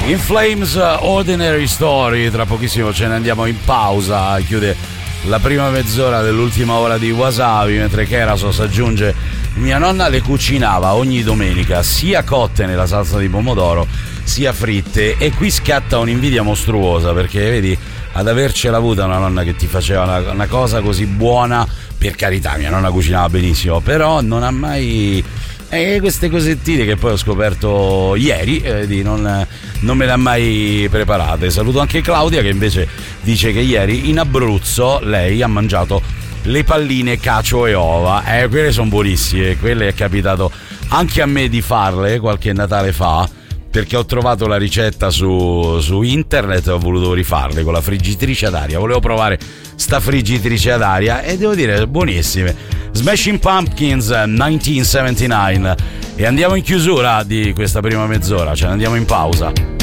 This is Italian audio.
In Flames, Ordinary Story. Tra pochissimo ce ne andiamo in pausa. Chiude la prima mezz'ora dell'ultima ora di Wasabi, mentre Kerasos aggiunge: mia nonna le cucinava ogni domenica sia cotte nella salsa di pomodoro sia fritte. E qui scatta un'invidia mostruosa, perché vedi, ad avercela avuta una nonna che ti faceva una cosa così buona, per carità, mia nonna cucinava benissimo, però non ha mai queste cosettine che poi ho scoperto ieri, non me le ha mai preparate. Saluto anche Claudia, che invece dice che ieri in Abruzzo lei ha mangiato le palline cacio e ova. Quelle sono buonissime, quelle è capitato anche a me di farle qualche Natale fa, perché ho trovato la ricetta su internet e ho voluto rifarle con la friggitrice ad aria. Volevo provare sta friggitrice ad aria e devo dire buonissime. Smashing Pumpkins 1979, e andiamo in chiusura di questa prima mezz'ora, ce ne andiamo in pausa.